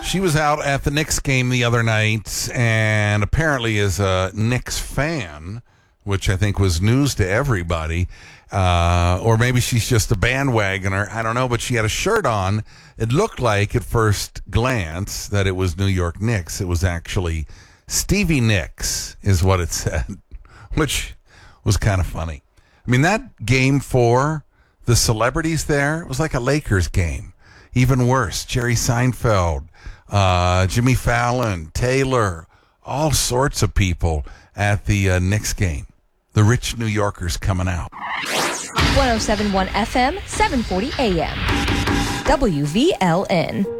She was out at the Knicks game the other night and apparently is a Knicks fan, which I think was news to everybody. Or maybe she's just a bandwagoner. I don't know, but she had a shirt on. It looked like at first glance that it was New York Knicks. It was actually Stevie Nicks is what it said, which was kind of funny. I mean, that game 4, the celebrities there, it was like a Lakers game. Even worse, Jerry Seinfeld, Jimmy Fallon, Taylor, all sorts of people at the Knicks game. The rich New Yorkers coming out. 107.1 FM, 740 AM. WVLN.